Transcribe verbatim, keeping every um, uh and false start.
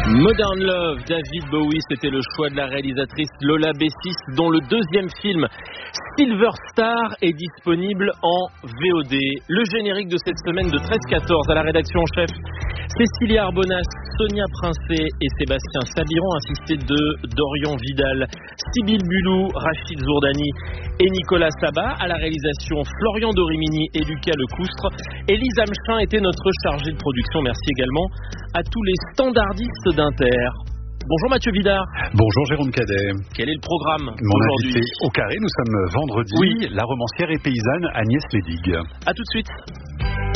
Modern Love, David Bowie, c'était le choix de la réalisatrice Lola Bessis, dont le deuxième film, Silver Star, est disponible en V O D. Le générique de cette semaine de treize quatorze à la rédaction en chef, Cécilia Arbonas, Sonia Princet et Sébastien Sabiron, assistés de Dorian Vidal, Sybille Bulou, Rachid Zourdani et Nicolas Sabat. À la réalisation, Florian Dorimini et Lucas Lecoustre. Élise Amchin était notre chargée de production. Merci également à tous les standardistes d'Inter. Bonjour Mathieu Vidard. Bonjour Jérôme Cadet. Quel est le programme Mon aujourd'hui? invité au carré, nous sommes vendredi, oui. la romancière et paysanne Agnès Lédig. A tout de suite.